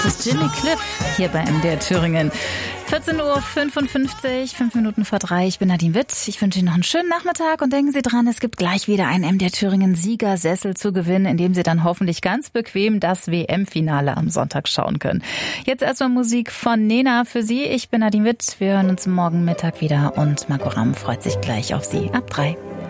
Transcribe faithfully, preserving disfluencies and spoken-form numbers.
Das ist Jimmy Cliff hier bei M D R Thüringen. vierzehn Uhr fünfundfünfzig, fünf Minuten vor drei. Ich bin Nadine Witt. Ich wünsche Ihnen noch einen schönen Nachmittag und denken Sie dran, es gibt gleich wieder einen M D R Thüringen Siegersessel zu gewinnen, in dem Sie dann hoffentlich ganz bequem das W M-Finale am Sonntag schauen können. Jetzt erstmal Musik von Nena für Sie. Ich bin Nadine Witt. Wir hören uns morgen Mittag wieder und Marco Ramm freut sich gleich auf Sie ab drei.